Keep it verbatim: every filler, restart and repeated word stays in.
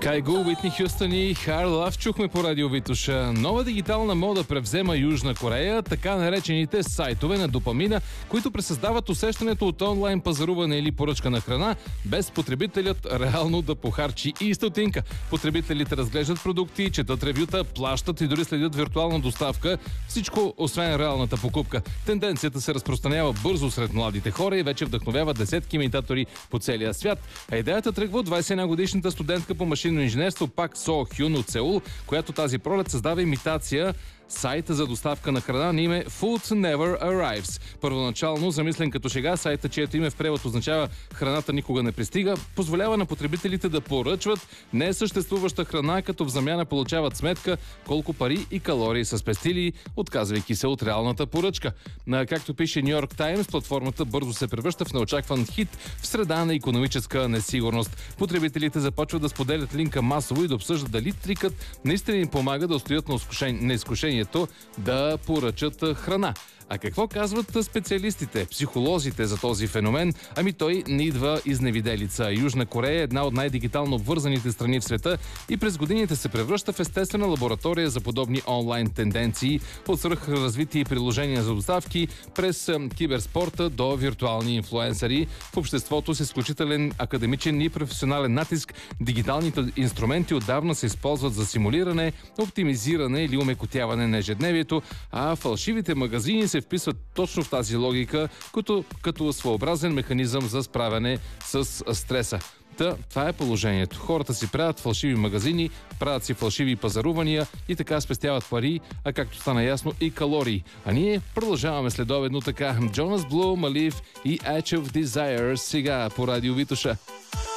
Кайго, Уитни Хюстън и Hard Love чухме по радио Витуша. Нова дигитална мода превзема Южна Корея, така наречените сайтове на допамина, които пресъздават усещането от онлайн пазаруване или поръчка на храна, без потребителят реално да похарчи и стотинка. Потребителите разглеждат продукти, четат ревюта, плащат и дори следят виртуална доставка. Всичко освен реалната покупка. Тенденцията се разпространява бързо сред младите хора и вече вдъхновява десетки имитатори по целия свят. А идеята тръгва от двадесет и една годишната студентка по машинно инженерство Пак Со Хюн от Сеул, която тази пролет създава имитация сайта за доставка на храна на име Food Never Arrives. Първоначално замислен като шега, сайта, чието име в превод означава "храната никога не пристига", позволява на потребителите да поръчват несъществуваща храна, като в замяна получават сметка колко пари и калории са спестили, отказвайки се от реалната поръчка. Както пише Ню Йорк Таймс, платформата бързо се превръща в неочакван хит в среда на икономическа несигурност. Потребителите започват да споделят линка масово и да обсъждат дали трикът наистина им помага да устоят на изкушение да поръчат храна. А какво казват специалистите, психолозите за този феномен? Ами той не идва изневиделица. Южна Корея е една от най-дигитално вързаните страни в света и през годините се превръща в естествена лаборатория за подобни онлайн тенденции, от свръхразвити приложения за доставки, през киберспорта до виртуални инфлуенсъри. В обществото с изключителен академичен и професионален натиск дигиталните инструменти отдавна се използват за симулиране, оптимизиране или умекотяване на ежедневието, а фалшивите магазини се вписват точно в тази логика, като, като своеобразен механизъм за справяне с стреса. Та, това е положението. Хората си правят фалшиви магазини, правят си фалшиви пазарувания и така спестяват пари, а както стана ясно и калории. А ние продължаваме следобедно така. Джонас Блу, Малив и Edge of Desire сега по радио Витуша.